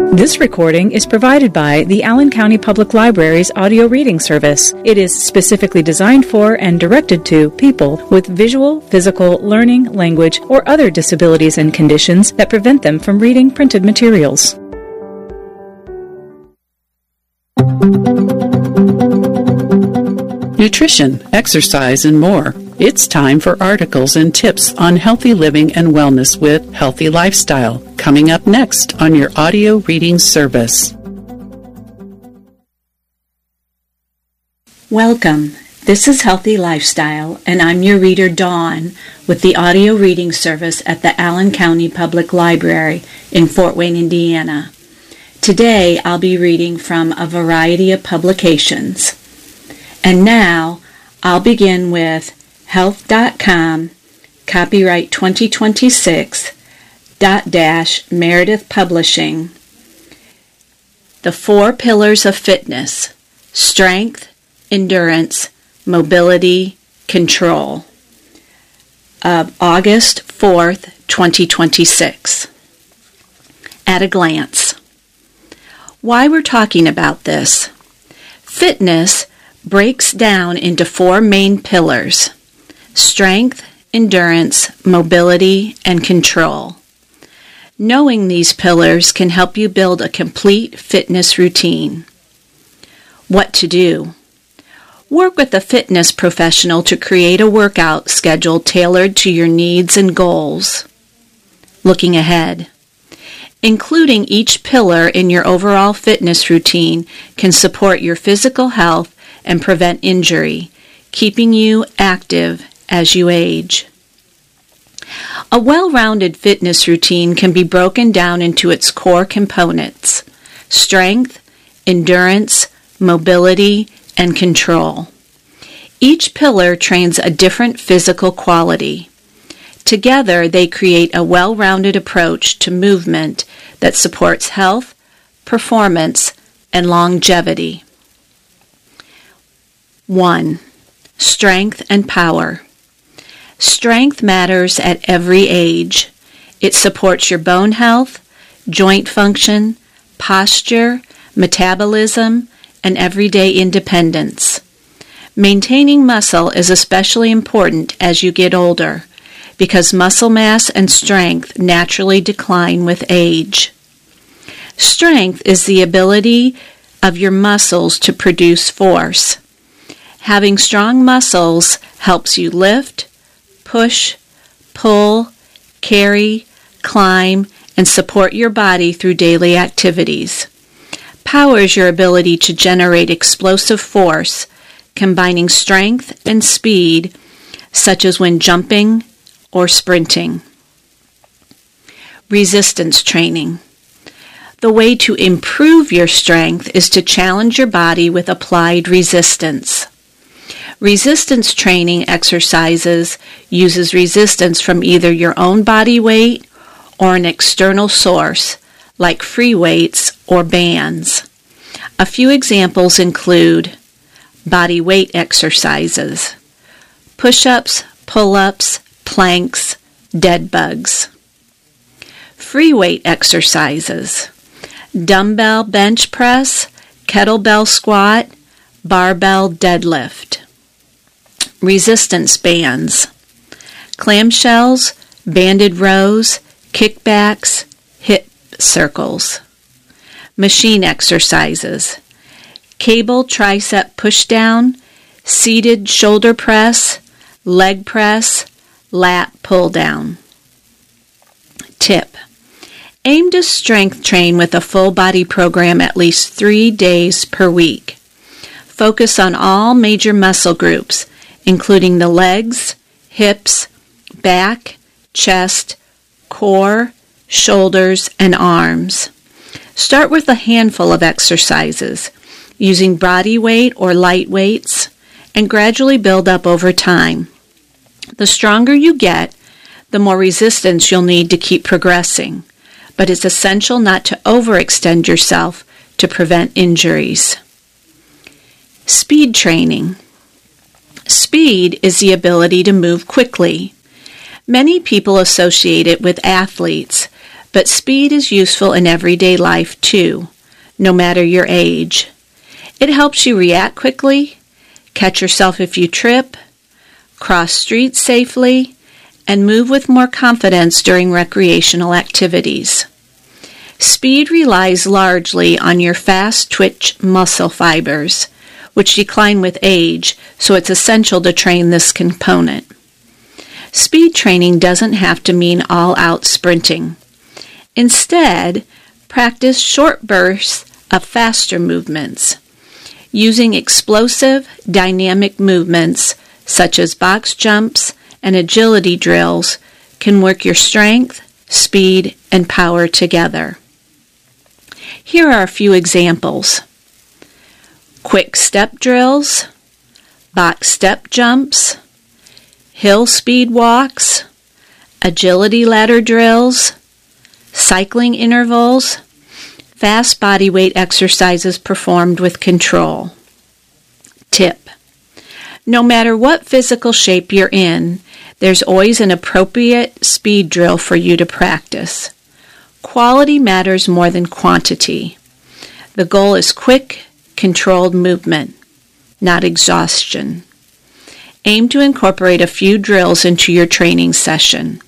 This recording is provided by the Allen County Public Library's audio reading service. It is specifically designed for and directed to people with visual, physical, learning, language, or other disabilities and conditions that prevent them from reading printed materials. Nutrition, exercise, and more. It's time for articles and tips on healthy living and wellness with Healthy Lifestyle, coming up next on your audio reading service. Welcome. This is Healthy Lifestyle, and I'm your reader, Dawn, with the audio reading service at the Allen County Public Library in Fort Wayne, Indiana. Today, I'll be reading from a variety of publications. And now, I'll begin with Health.com, copyright 2026, Meredith Publishing. The 4 Pillars of Fitness: Strength, Endurance, Mobility, Control, of August 4th, 2026. At a glance. Why we're talking about this. Fitness breaks down into 4 main pillars: strength, endurance, mobility, and control. Knowing these pillars can help you build a complete fitness routine. What to do? Work with a fitness professional to create a workout schedule tailored to your needs and goals. Looking ahead. Including each pillar in your overall fitness routine can support your physical health and prevent injury, keeping you active as you age. A well-rounded fitness routine can be broken down into its core components: strength, endurance, mobility, and control. Each pillar trains a different physical quality. Together, they create a well-rounded approach to movement that supports health, performance, and longevity. 1. Strength and power. Strength matters at every age. It supports your bone health, joint function, posture, metabolism, and everyday independence. Maintaining muscle is especially important as you get older, because muscle mass and strength naturally decline with age. Strength is the ability of your muscles to produce force. Having strong muscles helps you lift, push, pull, carry, climb, and support your body through daily activities. Power is your ability to generate explosive force, combining strength and speed, such as when jumping or sprinting. Resistance training. The way to improve your strength is to challenge your body with applied resistance. Resistance training exercises uses resistance from either your own body weight or an external source, like free weights or bands. A few examples include body weight exercises, push-ups, pull-ups, planks, dead bugs. Free weight exercises, dumbbell bench press, kettlebell squat, barbell deadlift. Resistance bands, clamshells, banded rows, kickbacks, hip circles. Machine exercises, cable tricep pushdown, seated shoulder press, leg press, lat pull down. Tip: aim to strength train with a full body program at least 3 days per week. Focus on all major muscle groups, including the legs, hips, back, chest, core, shoulders, and arms. Start with a handful of exercises, using body weight or light weights, and gradually build up over time. The stronger you get, the more resistance you'll need to keep progressing, but it's essential not to overextend yourself to prevent injuries. Speed training. Speed is the ability to move quickly. Many people associate it with athletes, but speed is useful in everyday life too, no matter your age. It helps you react quickly, catch yourself if you trip, cross streets safely, and move with more confidence during recreational activities. Speed relies largely on your fast-twitch muscle fibers, which decline with age, so it's essential to train this component. Speed training doesn't have to mean all-out sprinting. Instead, practice short bursts of faster movements. Using explosive, dynamic movements, such as box jumps and agility drills, can work your strength, speed, and power together. Here are a few examples. Quick step drills, box step jumps, hill speed walks, agility ladder drills, cycling intervals, fast body weight exercises performed with control. Tip: no matter what physical shape you're in, there's always an appropriate speed drill for you to practice. Quality matters more than quantity. The goal is quick, controlled movement, not exhaustion. Aim to incorporate a few drills into your training session.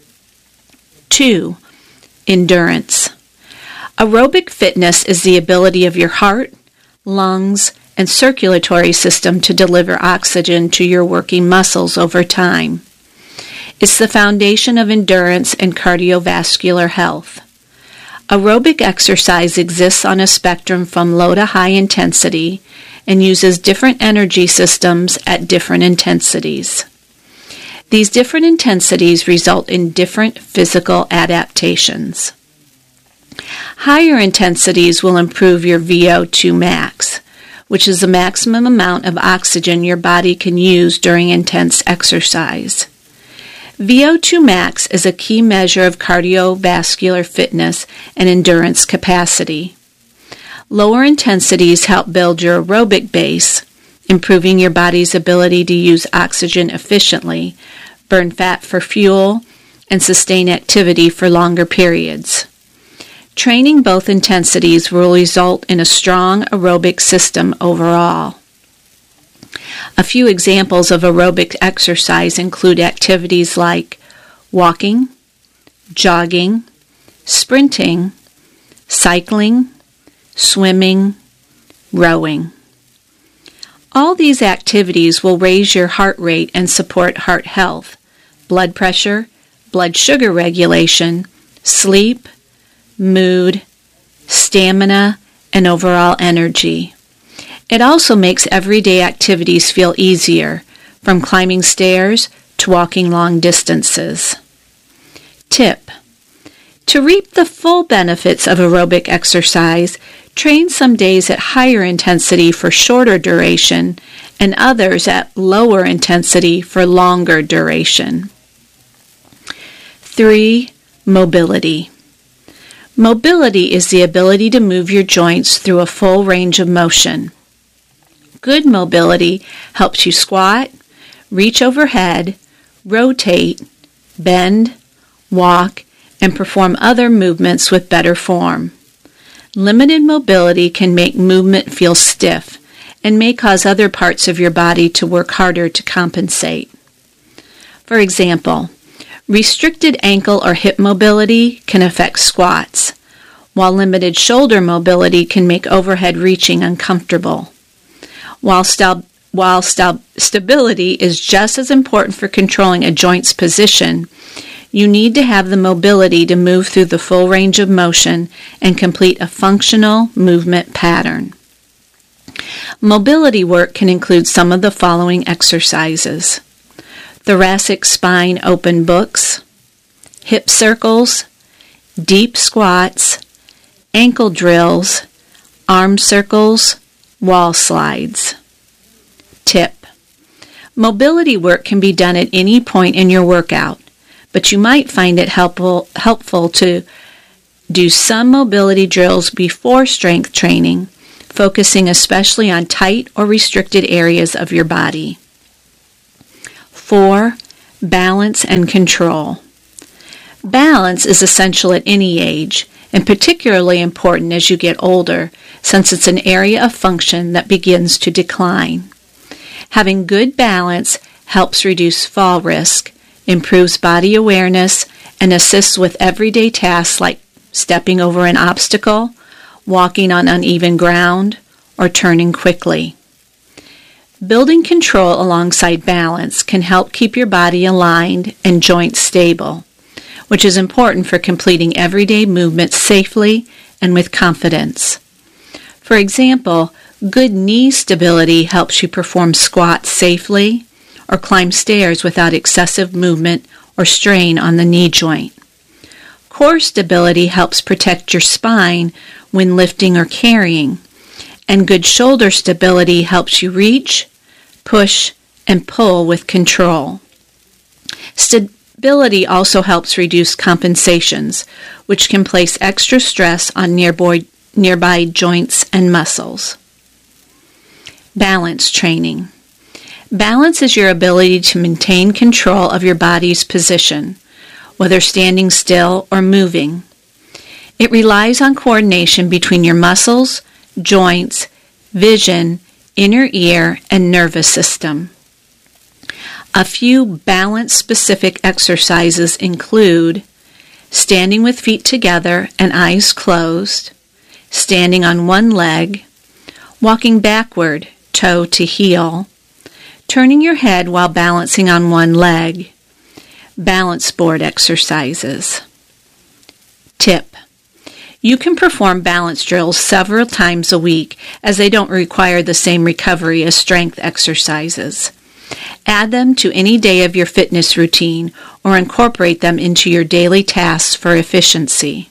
2. Endurance. Aerobic fitness is the ability of your heart, lungs, and circulatory system to deliver oxygen to your working muscles over time. It's the foundation of endurance and cardiovascular health. Aerobic exercise exists on a spectrum from low to high intensity and uses different energy systems at different intensities. These different intensities result in different physical adaptations. Higher intensities will improve your VO2 max, which is the maximum amount of oxygen your body can use during intense exercise. VO2 max is a key measure of cardiovascular fitness and endurance capacity. Lower intensities help build your aerobic base, improving your body's ability to use oxygen efficiently, burn fat for fuel, and sustain activity for longer periods. Training both intensities will result in a strong aerobic system overall. A few examples of aerobic exercise include activities like walking, jogging, sprinting, cycling, swimming, rowing. All these activities will raise your heart rate and support heart health, blood pressure, blood sugar regulation, sleep, mood, stamina, and overall energy. It also makes everyday activities feel easier, from climbing stairs to walking long distances. Tip: to reap the full benefits of aerobic exercise, train some days at higher intensity for shorter duration and others at lower intensity for longer duration. 3. Mobility. Mobility is the ability to move your joints through a full range of motion. Good mobility helps you squat, reach overhead, rotate, bend, walk, and perform other movements with better form. Limited mobility can make movement feel stiff and may cause other parts of your body to work harder to compensate. For example, restricted ankle or hip mobility can affect squats, while limited shoulder mobility can make overhead reaching uncomfortable. While stability is just as important for controlling a joint's position, you need to have the mobility to move through the full range of motion and complete a functional movement pattern. Mobility work can include some of the following exercises: thoracic spine open books, hip circles, deep squats, ankle drills, arm circles, wall slides. Tip: mobility work can be done at any point in your workout, but you might find it helpful to do some mobility drills before strength training, focusing especially on tight or restricted areas of your body. 4. Balance and control. Balance is essential at any age, and particularly important as you get older, since it's an area of function that begins to decline. Having good balance helps reduce fall risk, improves body awareness, and assists with everyday tasks like stepping over an obstacle, walking on uneven ground, or turning quickly. Building control alongside balance can help keep your body aligned and joints stable, which is important for completing everyday movements safely and with confidence. For example, good knee stability helps you perform squats safely or climb stairs without excessive movement or strain on the knee joint. Core stability helps protect your spine when lifting or carrying, and good shoulder stability helps you reach, push, and pull with control. Stability also helps reduce compensations, which can place extra stress on nearby joints and muscles. Balance training. Balance is your ability to maintain control of your body's position, whether standing still or moving. It relies on coordination between your muscles, joints, vision, inner ear, and nervous system. A few balance-specific exercises include standing with feet together and eyes closed, standing on one leg, walking backward, toe to heel, turning your head while balancing on one leg, balance board exercises. Tip: you can perform balance drills several times a week as they don't require the same recovery as strength exercises. Add them to any day of your fitness routine or incorporate them into your daily tasks for efficiency.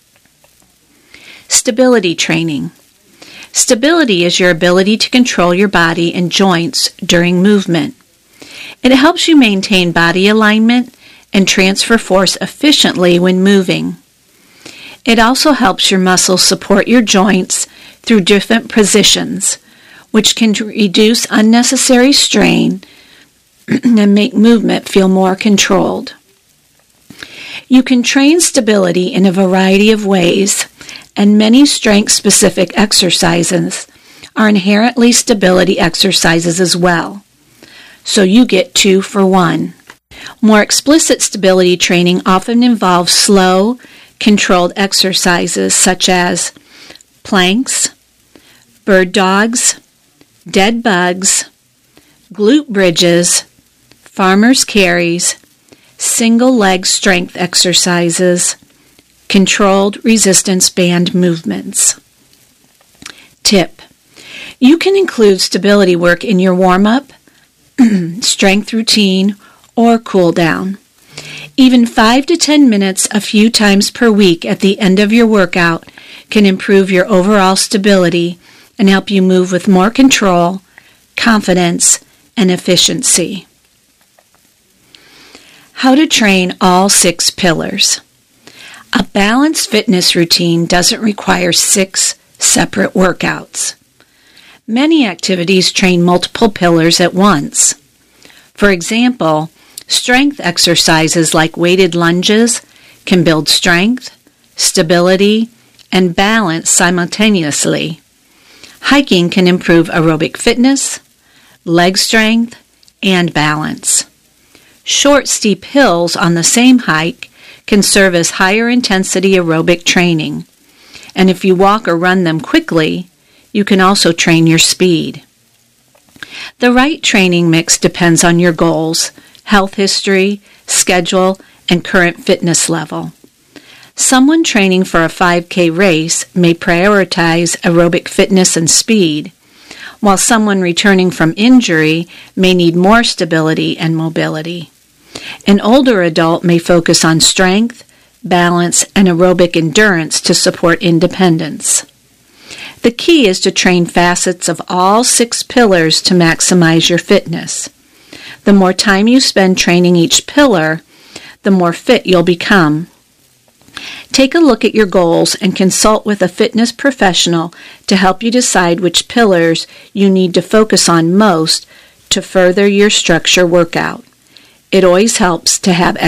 Stability training. Stability is your ability to control your body and joints during movement. It helps you maintain body alignment and transfer force efficiently when moving. It also helps your muscles support your joints through different positions, which can reduce unnecessary strain and make movement feel more controlled. You can train stability in a variety of ways, and many strength-specific exercises are inherently stability exercises as well. So you get 2 for 1. More explicit stability training often involves slow, controlled exercises such as planks, bird dogs, dead bugs, glute bridges, farmer's carries, single leg strength exercises, controlled resistance band movements. Tip: you can include stability work in your warm-up, strength routine, or cool down. Even 5 to 10 minutes a few times per week at the end of your workout can improve your overall stability and help you move with more control, confidence, and efficiency. How to train all 6 pillars. A balanced fitness routine doesn't require 6 separate workouts. Many activities train multiple pillars at once. For example, strength exercises like weighted lunges can build strength, stability, and balance simultaneously. Hiking can improve aerobic fitness, leg strength, and balance. Short, steep hills on the same hike can serve as higher intensity aerobic training, and if you walk or run them quickly, you can also train your speed. The right training mix depends on your goals, health history, schedule, and current fitness level. Someone training for a 5K race may prioritize aerobic fitness and speed, while someone returning from injury may need more stability and mobility. An older adult may focus on strength, balance, and aerobic endurance to support independence. The key is to train facets of all 6 pillars to maximize your fitness. The more time you spend training each pillar, the more fit you'll become. Take a look at your goals and consult with a fitness professional to help you decide which pillars you need to focus on most to further your structure workout. It always helps to have